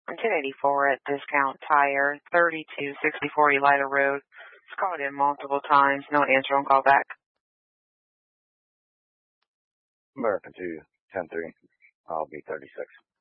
I'm 1084 at Discount Tire, 3264 Elida Road. It's called in multiple times. No answer on call back. American 2, 10-3. I'll be 36.